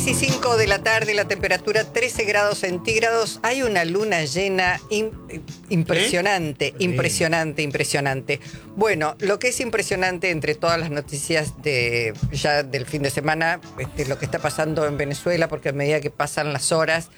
6:05 de la tarde, la temperatura 13 grados centígrados. Hay una luna llena impresionante, impresionante. Bueno, lo que es impresionante entre todas las noticias ya del fin de semana, lo que está pasando en Venezuela, porque a medida que pasan las horas,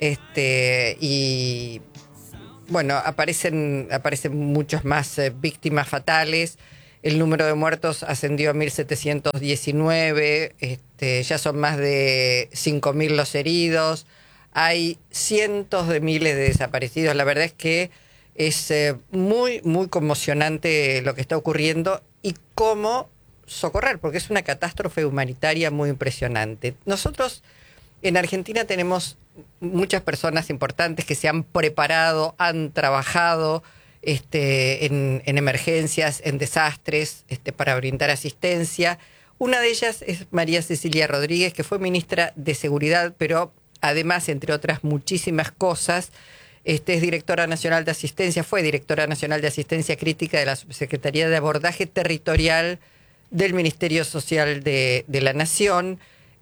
y bueno, aparecen muchas más víctimas fatales. El número de muertos ascendió a 1.719, ya son más de 5.000 los heridos, hay cientos de miles de desaparecidos. La verdad es que es muy, muy conmocionante lo que está ocurriendo y cómo socorrer, porque es una catástrofe humanitaria muy impresionante. Nosotros en Argentina tenemos muchas personas importantes que se han preparado, han trabajado en emergencias, en desastres, para brindar asistencia. Una de ellas es María Cecilia Rodríguez, que fue ministra de Seguridad, pero además, entre otras muchísimas cosas, es directora nacional de asistencia, fue directora nacional de asistencia crítica de la Subsecretaría de Abordaje Territorial del Ministerio Social de la Nación,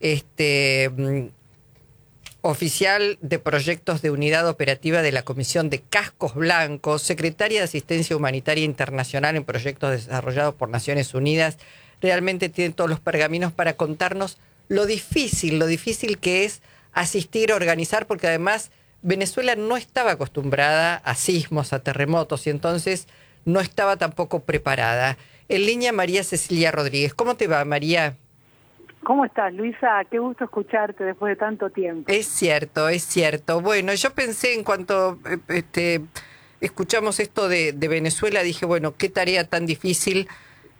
oficial de proyectos de unidad operativa de la Comisión de Cascos Blancos, secretaria de Asistencia Humanitaria Internacional en proyectos desarrollados por Naciones Unidas. Realmente tiene todos los pergaminos para contarnos lo difícil que es asistir, organizar, porque además Venezuela no estaba acostumbrada a sismos, a terremotos, y entonces no estaba tampoco preparada. En línea, María Cecilia Rodríguez. ¿Cómo te va, María? ¿Cómo estás, Luisa? Qué gusto escucharte después de tanto tiempo. Es cierto. Bueno, yo pensé en cuanto escuchamos esto de Venezuela, dije, bueno, qué tarea tan difícil,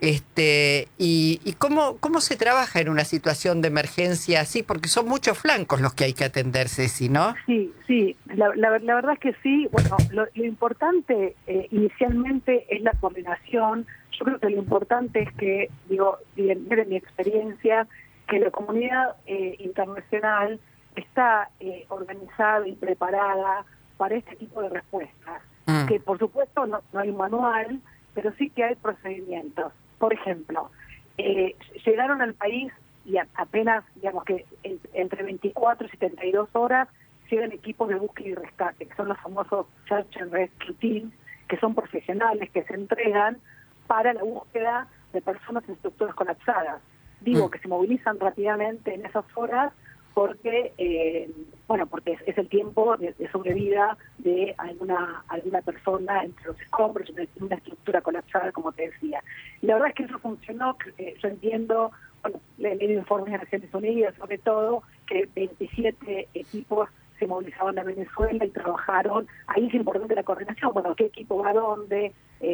y cómo se trabaja en una situación de emergencia así, porque son muchos flancos los que hay que atender, Ceci, ¿no? Sí, la verdad es que sí. Bueno, lo importante inicialmente es la coordinación. Yo creo que lo importante es que, de mi experiencia, que la comunidad internacional está organizada y preparada para este tipo de respuestas. Que por supuesto no hay un manual, pero sí que hay procedimientos. Por ejemplo, llegaron al país y apenas, que entre 24 y 72 horas llegan equipos de búsqueda y rescate, que son los famosos Search and Rescue Teams, que son profesionales que se entregan para la búsqueda de personas en estructuras colapsadas. Que se movilizan rápidamente en esas horas porque porque es el tiempo de sobrevida de alguna persona entre los escombros, en una estructura colapsada, como te decía. Y la verdad es que eso funcionó. Yo entiendo, he leído informes de Naciones Unidas, sobre todo, que 27 equipos se movilizaban a Venezuela y trabajaron. Ahí es importante la coordinación, qué equipo va a dónde.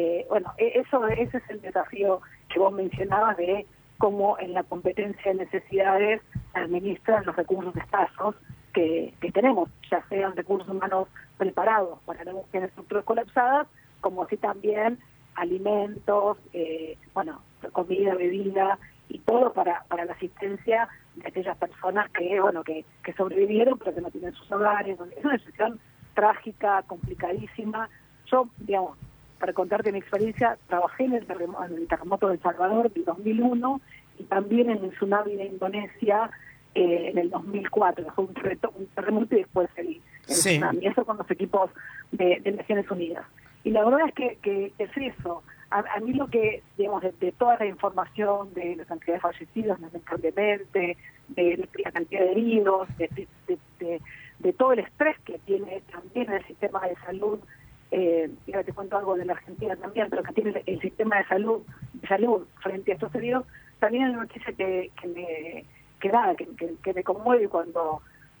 Ese es el desafío que vos mencionabas de cómo en la competencia de necesidades se administran los recursos escasos que tenemos, ya sean recursos humanos preparados para la búsqueda de estructuras colapsadas, como así también alimentos, comida, bebida y todo para la asistencia de aquellas personas que sobrevivieron pero que no tienen sus hogares. Es una situación trágica, complicadísima. Yo, para contarte mi experiencia, trabajé en el terremoto de El Salvador del 2001 y también en el tsunami de Indonesia en el 2004. Fue un terremoto y después el tsunami. Eso con los equipos de Naciones Unidas. Y la verdad es que es eso. A mí lo que, de toda la información de las cantidades de fallecidos, lamentablemente, de la cantidad de heridos, de todo el estrés que tiene también el sistema de salud. Ahora te cuento algo de la Argentina también, pero que tiene el sistema de salud frente a estos heridos. También es una noticia que me conmueve cuando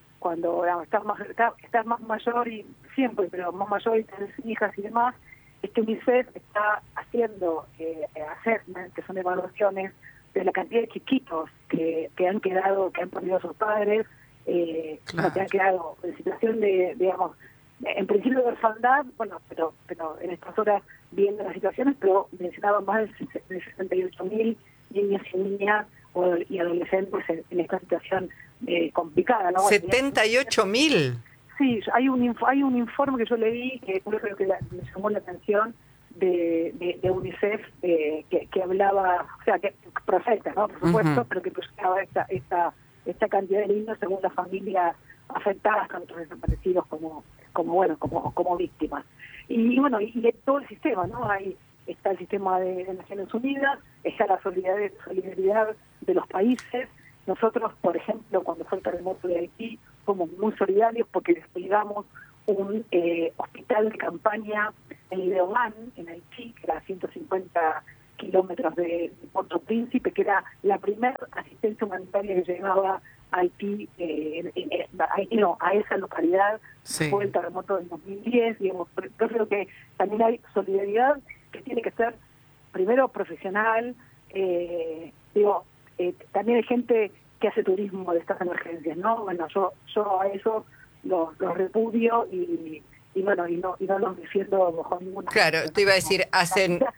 estás más mayor, y siempre, pero más mayor y tenés hijas y demás, es que UNICEF está haciendo assessment, que son evaluaciones de la cantidad de chiquitos que han perdido a sus padres, que han quedado en situación en principio de orfandad, pero en estas horas viendo las situaciones, pero mencionaban más de 68.000 niños y niñas y adolescentes en esta situación complicada, ¿no? ¿78.000? Sí, hay un informe que yo leí que creo que me llamó la atención de UNICEF que hablaba, que proyecta, ¿no? Por supuesto, pero que proyectaba esta cantidad de niños según las familias afectadas, tanto desaparecidos como víctimas. Y bueno, y todo el sistema, ¿no? Ahí está el sistema de Naciones Unidas, está la solidaridad de los países. Nosotros, por ejemplo, cuando fue el terremoto de Haití, fuimos muy solidarios porque desplegamos un hospital de campaña en Ideoman, en Haití, que era a 150 kilómetros de Puerto Príncipe, que era la primera asistencia humanitaria que llegaba a Haití, a esa localidad. Sí. Fue el terremoto del 2010, digamos. Yo creo que también hay solidaridad que tiene que ser primero profesional, también hay gente que hace turismo de estas emergencias, ¿no? Bueno, yo a eso los repudio y no los defiendo bajo ninguna. Claro, te iba a decir, hacen